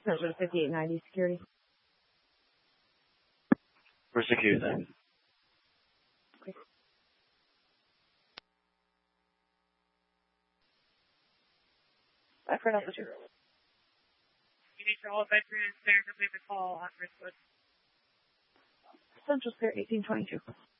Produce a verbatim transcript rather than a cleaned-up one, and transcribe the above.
Central fifty-eight ninety security. For security, then. Okay. Bye for altitude. You need for all veterans there to leave a call on Richwood. Central Spirit eighteen twenty-two.